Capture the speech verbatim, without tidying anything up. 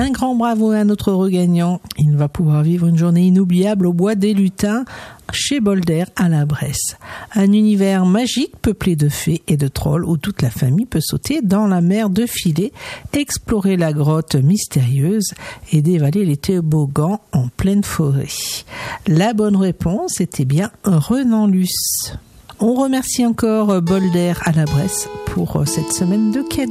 Un grand bravo à notre regagnant. Il va pouvoir vivre une journée inoubliable au bois des Lutins, chez Bolder à la Bresse. Un univers magique peuplé de fées et de trolls où toute la famille peut sauter dans la mer de filets, explorer la grotte mystérieuse et dévaler les toboggans en pleine forêt. La bonne réponse était bien Renan-Luce. On remercie encore Bolder à la Bresse pour cette semaine de cadeaux.